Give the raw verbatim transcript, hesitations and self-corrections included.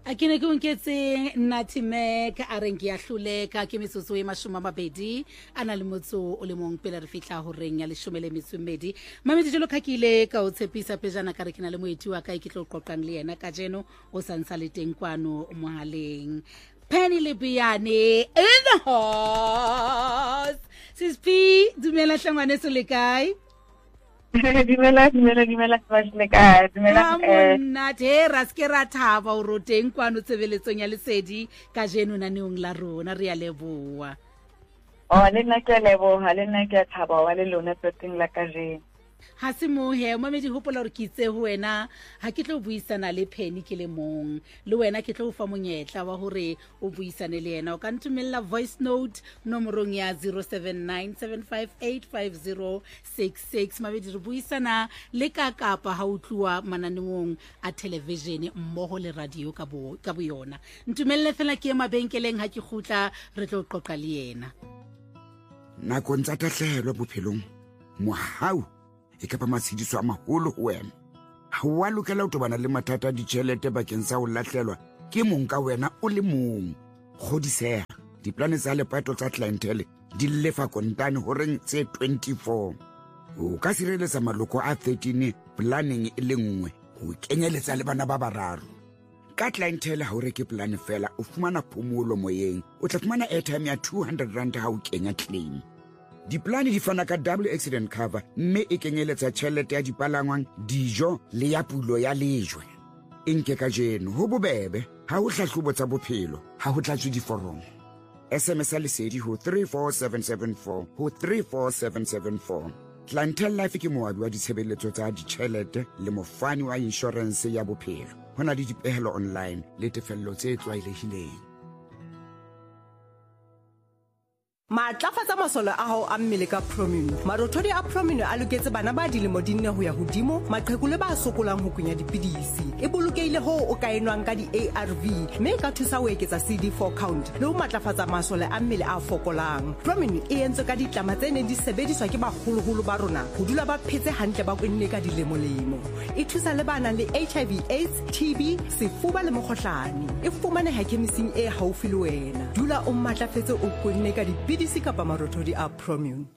Akine ke unketse Nathi Mac a reng ke a hloleka ke metsotso e mashome a mabedi ana le motso o le mong pele re fihla ho reng ya leshome le metso e mmedi mamedi jelo khakile ka o tshepisa pejana ka re ke na le moeti wa ka ke tlo qoqang le yena ka jeno o santsa le teng kwano mohaleng. Penny Lebiane in the house. Sis P dumela hlangwane so le kae? Dimela dimela dimela tshwashle ka dimela eh na the raske ra thaba o roteng kwano tsebeletsong ya lesedi ka jeno na neong la rona re ya leboa. Oh le nna ke leboha le nna ke thaba wa le lona tsoting la ka jeno. Ha se mo he mamedi hopola re kitse ho wena ha ke tlo buisana le Penny ke le mong le wena ke tlo fa monyetla wa hore o buisane le yena o ka ntumella voice note nomorong ya zero seven nine seven five eight five zero six six mamedi re buisana le ka Kapa ha utlwa mananeng a television mmoho le radio ka bo ka bo yona ntumelle fela ke mabenkeleng ha ke khutla re tlo qoqa le yena na kontsa tahlelo bophelong mohau e ka pa matshidiso a maholo ho wena ha wa lokela ho tobana le mathata a ditjhelete bakeng sa ho lahlelwa ke mong ka wena o le mong kgodiseha diplane tsa lepato tsa clientele di lefa kontane ho reng tse twenty-four o ka sireletsa maloko a thirteen planning e le nngwe ho kenyeletsa le bana ba bararo ka clientele ha o reke plan fela o fumana phomolo moyeng o tla fumana airtime ya two hundred rand ha o kenya claim. Diplane di fana ka double accident cover mme e kenyeletsa tjhelete ya dipalangwang dijo le ya pulo ya lejwe enke ka jeno ho bobebe ha ho hlahlobo tsa bophelo ha ho tlatswe diforomo S M S lesedi ho three four seven seven four ho three four seven seven four. Clientele Life ke moabi wa ditshebeletso tsa ditjhelete le mofani wa insurance ya bophelo hona le dipehelo online le tefello tse tlwaelehileng. Matlafatsa masole a hao a mmele ka Promune. Marothodi a Promune a loketse bana ba dilemo di nne ho ya hodimo, maqheku le ba sokolang ho kunya dipidisi. E bolokeile ho o ka enwang ka di A R V, mme ka thusa ho eketsa C D four count le ho matlafatsa masole a mmele a fokolang. Promune e entswe ka ditlama tse ne di sebediswa ke baholo-holo ba rona ho dula ba phetse hantle ba kwenne ka dilemo-lemo. E thusa le bana le H I V AIDS, T B, sefuba le mokgohlane. E fumaneha khemising e haufi le wena. Dula o matlafetse o kwenne ka dipidisi kapa marothodi a Promune.